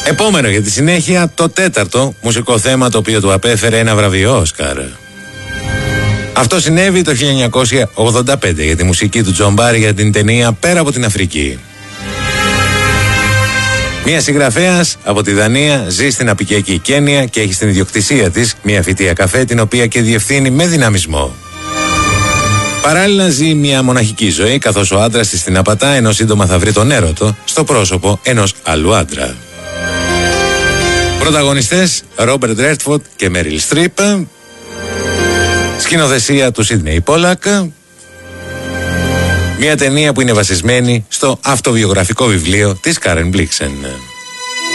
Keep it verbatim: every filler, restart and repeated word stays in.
Επόμενο για τη συνέχεια, το τέταρτο μουσικό θέμα το οποίο του απέφερε ένα βραβείο Όσκαρ. Αυτό συνέβη το χίλια εννιακόσια ογδόντα πέντε για τη μουσική του Τζον Μπάρι για την ταινία «Πέρα από την Αφρική». Μια συγγραφέας από τη Δανία ζει στην απικιακή Κένια και έχει στην ιδιοκτησία της μια φυτεία καφέ, την οποία και διευθύνει με δυναμισμό. Παράλληλα ζει μια μοναχική ζωή, καθώς ο άντρας της την απατά, ενώ σύντομα θα βρει τον έρωτο στο πρόσωπο ενός άλλου άντρα. Πρωταγωνιστές Ρόμπερτ Ρέντφορντ και Μέριλ Στριπ. Σκηνοθεσία του Σίντνεϊ Πόλακ. Μια ταινία που είναι βασισμένη στο αυτοβιογραφικό βιβλίο της Κάρεν Μπλίξεν.